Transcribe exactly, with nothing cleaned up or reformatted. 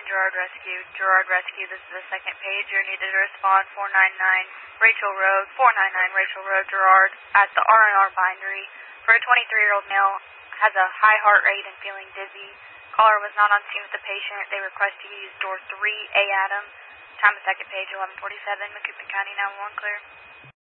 Girard Rescue. Girard Rescue, this is the second pager. Needed to respond four nine nine Rachel Road, four nine nine Rachel Road, Girard, at the R and R Bindery. For a twenty-three-year-old male, has a high heart rate and feeling dizzy. Caller was not on scene with the patient. They request to use door three A Adam. Time of second page, eleven forty-seven, Macoupin County nine one one clear.